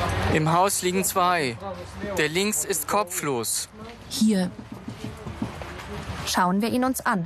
Im Haus liegen 2. Der links ist kopflos. Hier. Schauen wir ihn uns an.